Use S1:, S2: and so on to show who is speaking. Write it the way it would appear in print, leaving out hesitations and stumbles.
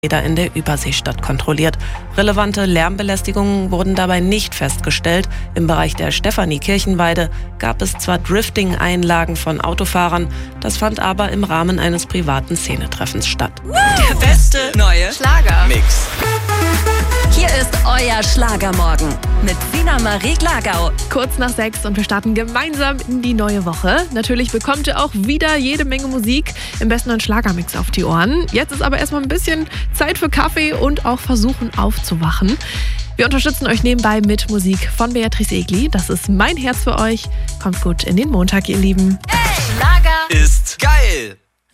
S1: in der Überseestadt kontrolliert. Relevante Lärmbelästigungen wurden dabei nicht festgestellt. Im Bereich der Stefanie-Kirchenweide gab es zwar Drifting-Einlagen von Autofahrern, das fand aber im Rahmen eines privaten Szenetreffens statt.
S2: Der beste neue
S3: Schlager-Mix.
S2: Hier ist euer Schlagermorgen mit Sina Marie Glagau.
S4: Kurz nach 6 und wir starten gemeinsam in die neue Woche. Natürlich bekommt ihr auch wieder jede Menge Musik im besten neuen Schlagermix auf die Ohren. Jetzt ist aber erstmal ein bisschen Zeit für Kaffee und auch versuchen aufzuwachen. Wir unterstützen euch nebenbei mit Musik von Beatrice Egli. Das ist mein Herz für euch. Kommt gut in den Montag, ihr Lieben.
S2: Hey, Schlager
S3: Ist geil.